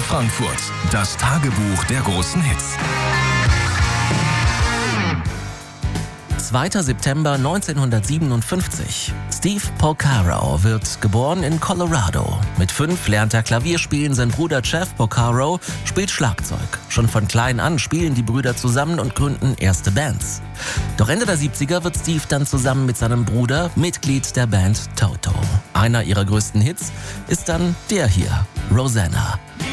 Frankfurt. Das Tagebuch der großen Hits. 2. September 1957. Steve Porcaro wird geboren in Colorado. Mit 5 lernt er Klavierspielen, sein Bruder Jeff Porcaro spielt Schlagzeug. Schon von klein an spielen die Brüder zusammen und gründen erste Bands. Doch Ende der 70er wird Steve dann zusammen mit seinem Bruder Mitglied der Band Toto. Einer ihrer größten Hits ist dann der hier, Rosanna.